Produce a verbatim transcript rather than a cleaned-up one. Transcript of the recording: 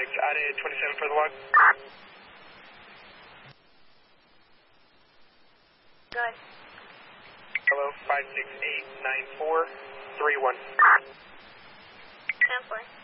six, added twenty-seven for the log. Good. Hello, five six eight nine four three one. ten four.